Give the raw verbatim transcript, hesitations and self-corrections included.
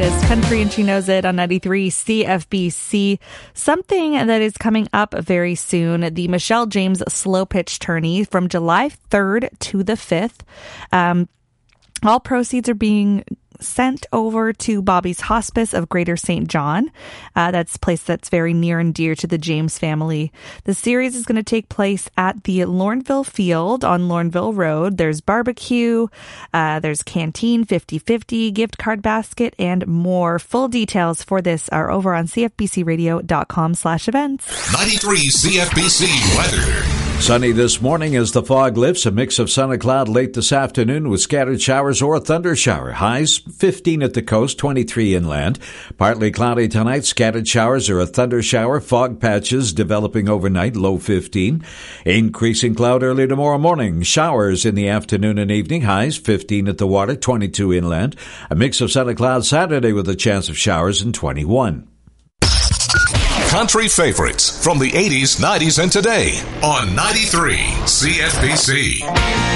is Country and She Knows It on ninety-three C F B C. Something that is coming up very soon, the Michelle James Slow Pitch Tourney from July third to the fifth. Um, all proceeds are being sent over to Bobby's Hospice of Greater Saint John. Uh, that's a place that's very near and dear to the James family. The series is going to take place at the Lorneville Field on Lorneville Road. There's barbecue, uh, there's canteen, fifty-fifty, gift card basket, and more. Full details for this are over on cfbcradio.com slash events. ninety-three C F B C weather. Sunny this morning as the fog lifts. A mix of sun and cloud late this afternoon with scattered showers or a thunder shower. Highs fifteen at the coast, twenty-three inland. Partly cloudy tonight. Scattered showers or a thunder shower. Fog patches developing overnight, low fifteen. Increasing cloud early tomorrow morning. Showers in the afternoon and evening. Highs fifteen at the water, twenty-two inland. A mix of sun and cloud Saturday with a chance of showers and twenty-one. Country favorites from the eighties, nineties, and today on ninety-three C F B C.